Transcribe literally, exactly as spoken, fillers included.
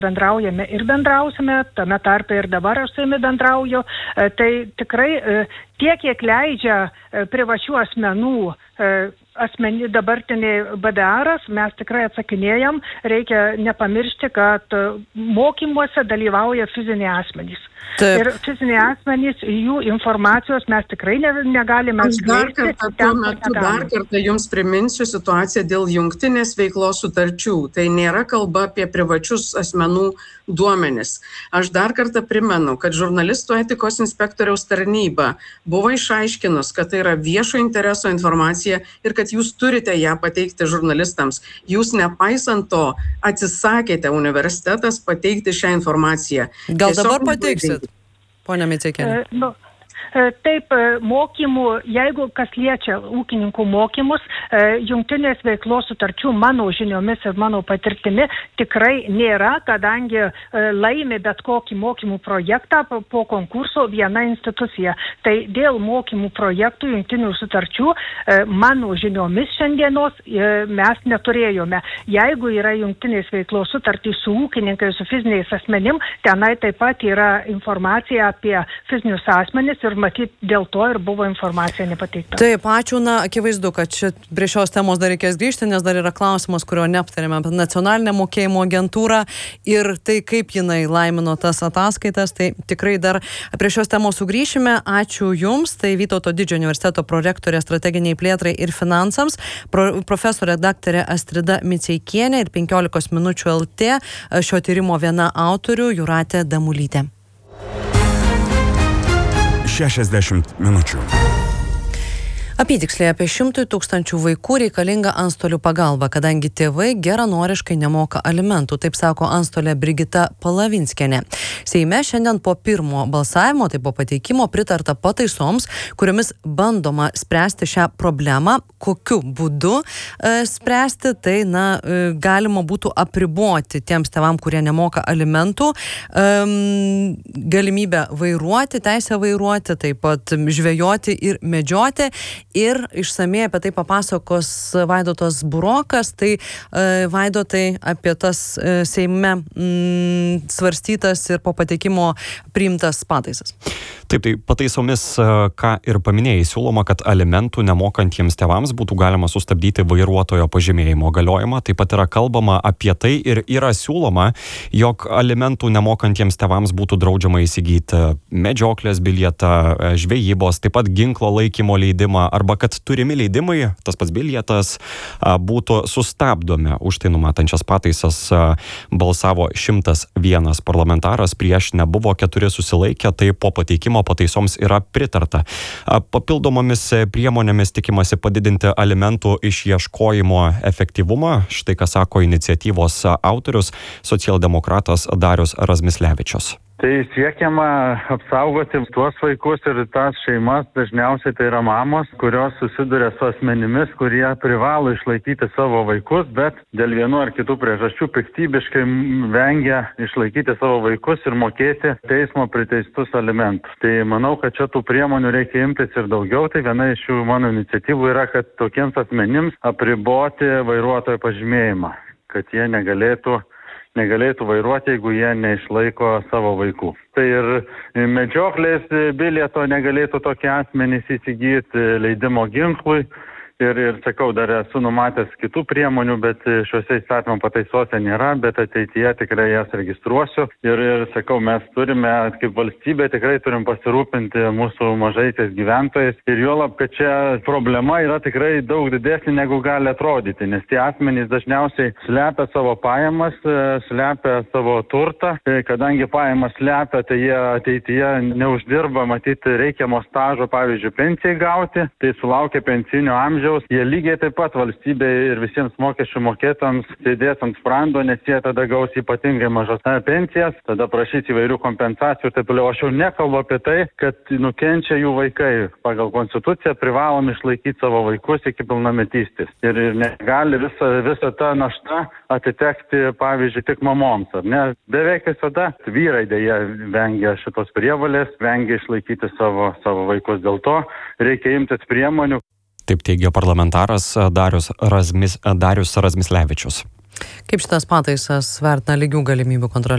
bendraujame ir bendrausime, tame tarpe ir dabar aš su jumis bendrauju, tai tikrai tiek, kiek leidžia privačių asmenų asmeni dabartiniai B D Aras, mes tikrai atsakinėjam, reikia nepamiršti, kad mokymuose dalyvauja fiziniai asmenys. Taip. Ir fiziniai asmenys, jų informacijos mes tikrai ne, negalime Aš dar kartą, tuo metu dar kartą jums priminsiu situaciją dėl jungtinės veiklos sutarčių. Tai nėra kalba apie privačius asmenų duomenis. Aš dar kartą primenu, kad žurnalistų etikos inspektoriaus tarnyba buvo išaiškinus, kad tai yra viešo intereso informacija ir kad jūs turite ją pateikti žurnalistams. Jūs nepaisant to atsisakėte universitetas pateikti šią informaciją. Gal Tiesiog dabar pateiksit? Ponia Miceikienė. E, nu, Taip, mokymų, jeigu kas liečia ūkininkų mokymus, jungtinės veiklos sutarčių mano žiniomis ir mano patirtimi tikrai nėra, kadangi laimi bet kokį mokymų projektą po konkurso viena institucija. Tai dėl mokymų projektų jungtinių sutarčių mano žiniomis šiandienos mes neturėjome. Jeigu yra jungtinės veiklos sutartys su ūkininkai, su fiziniais asmenim, tenai taip pat yra informacija apie fizinius asmenis ir matyt, dėl to ir buvo informacija nepateikta. Taip, ačiū. Na, akivaizdu, kad čia prie šios temos dar reikės grįžti, nes dar yra klausimas, kurio neaptarėme apie nacionalinę mokėjimo agentūrą ir tai, kaip jinai laimino tas ataskaitas. Tai tikrai dar prie šios temos sugrįšime. Ačiū Jums. Tai Vytauto Didžiojo universiteto prorektorė strateginiai plėtrai ir finansams, pro, profesorė daktarė Astrida Miceikienė ir penkiolikos minučių L T šio tyrimo viena autorių Jūratė Damulytė. šešiasdešimt minučių. Apytiksliai apie šimtui tūkstančių vaikų reikalinga antstolių pagalba, kadangi tėvai geranoriškai nemoka alimentų, taip sako antstolė Brigita Palavinskienė. Seime šiandien po pirmo balsavimo, tai po pateikimo, pritarta pataisoms, kuriomis bandoma spręsti šią problemą. Kokiu būdu e, spręsti, tai na, e, galima būtų apriboti tiems tėvam, kurie nemoka alimentų, e, galimybę vairuoti, teisę vairuoti, taip pat žvejoti ir medžioti. Ir išsamei apie tai papasakos Vaidotas Burokas. Tai e, Vaidotai apie tas e, Seime mm, svarstytas ir po pateikimo priimtas pataisas. Taip, tai pataisomis, ką ir paminėjai, siūloma, kad alimentų nemokantiems tėvams būtų galima sustabdyti vairuotojo pažymėjimo galiojimą. Taip pat yra kalbama apie tai ir yra siūloma, jog alimentų nemokantiems tėvams būtų draudžiama įsigyti medžioklės bilietą, žvejybos, taip pat ginklo laikymo leidimą, arba kad turimi leidimai, tas pats bilietas, būtų sustabdomi. Už tai numatančias pataisas balsavo šimtas vienas parlamentaras, prieš nebuvo keturi susilaikę, tai po pateikimo pataisoms yra pritarta. Papildomomis priemonėmis tikimasi padidinti alimentų išieškojimo efektyvumą. Štai ką sako iniciatyvos autorius, socialdemokratas Darius Razmislevičius. Tai siekiama apsaugoti tuos vaikus ir tas šeimas, dažniausiai tai yra mamos, kurios susiduria su asmenimis, kurie privalo išlaikyti savo vaikus, bet dėl vienų ar kitų priežasčių piktybiškai vengia išlaikyti savo vaikus ir mokėti teismo priteistus alimentus. Tai manau, kad čia tų priemonių reikia imtis ir daugiau. Tai viena iš šių mano iniciatyvų yra, kad tokiems asmenims apriboti vairuotojo pažymėjimą, kad jie negalėtų negalėtų vairuoti, jeigu jie neišlaiko savo vaikų. Tai ir medžioklės bilieto negalėtų tokie asmenys įsigyti, leidimo ginklui. Ir, ir sakau, dar esu numatęs kitų priemonių, bet šiuose įstatymo pataisose nėra, bet ateityje tikrai jas registruosiu. Ir, ir sakau, mes turime, kaip valstybė, tikrai turim pasirūpinti mūsų mažaisiais gyventojais. Ir juolab, kad čia problema yra tikrai daug didesnė, negu gali atrodyti, nes tie asmenys dažniausiai slepia savo pajamas, slepia savo turtą. Kadangi pajamas slepia, tai jie ateityje neuždirba, matyti, reikiamo stažo, pavyzdžiui, pensijai gauti, tai sulaukia pensinio amžiaus. Jie lygiai taip pat valstybei ir visiems mokesčių mokėtams sėdės ant sprando, nes jie tada gaus ypatingai mažas pensijas, tada prašys įvairių kompensacijų ir taip toliau. Aš jau nekalbu apie tai, kad nukenčia jų vaikai. Pagal konstituciją privalom išlaikyti savo vaikus iki pilnametystės. Ir, ir negali visa, visa ta našta atitekti, pavyzdžiui, tik mamoms. Ar ne? Beveik visada vyrai dėja vengia šitos prievalės, vengia išlaikyti savo, savo vaikus. Dėl to reikia imtis priemonių. Taip teigia parlamentaras Darius, Razmis, Darius Razmislevičius. Kaip šitas pataisas vertina lygių galimybių kontrolė?